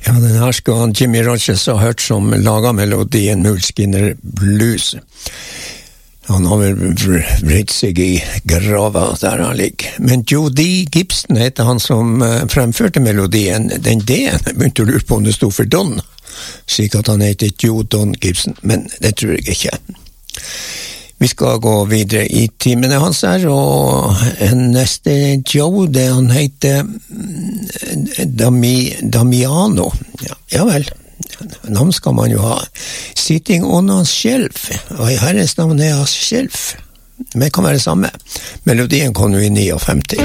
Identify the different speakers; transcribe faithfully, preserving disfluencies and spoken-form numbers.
Speaker 1: Ja, den her skal han Jimmy Rogers ha hørt som laga melodien Muleskinner Blues. Han har vel vritt seg i grava der han ligger. Men Joe D. Gibson heter han som fremførte melodien. Den D-en begynte å lure på om det stod for Don, slik at han heter Joe Don Gibson, men det tror jeg ikke. Vi skal gå videre i timene hans her, og neste Joe, det han heter Dami, Damiano. Ja, ja vel, navn skal man jo ha. Sitting on a shelf, og i herres navn er a shelf. Men det kan være det samme. Melodien kom jo i femtini.